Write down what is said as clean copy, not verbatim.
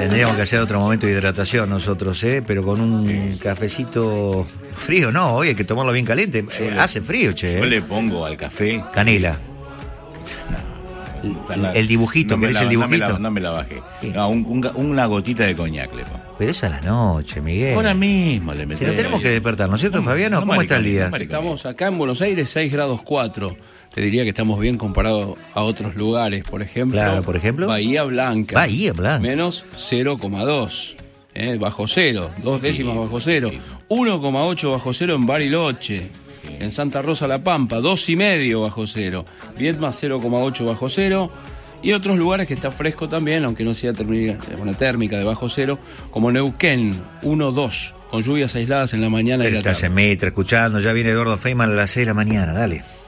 Tendríamos que hacer otro momento de hidratación nosotros, pero con un cafecito frío, no, hoy hay que tomarlo bien caliente. Hace frío, che. Yo le pongo al café canela. El dibujito, ¿querés el dibujito? No me la bajé. No, una gotita de coñac le pongo. Pero es a la noche, Miguel. Ahora mismo le metemos. Si no tenemos que despertar, ¿no es cierto, Fabiano? ¿Cómo está el día? Estamos acá en Buenos Aires, 6 grados 4. Te diría que estamos bien comparado a otros lugares. Por ejemplo, Bahía Blanca. Bahía Blanca. Menos 0,2. Bajo cero. 2 décimas bajo cero. 1,8 bajo cero en Bariloche. En Santa Rosa La Pampa, 2,5 bajo cero. Viedma, 0,8 bajo cero. Y otros lugares que está fresco también, aunque no sea una térmica de bajo cero, como Neuquén, 1,2, con lluvias aisladas en la mañana y la tarde. Estás en Mitre escuchando, ya viene Eduardo Feynman a las 6 de la mañana, dale.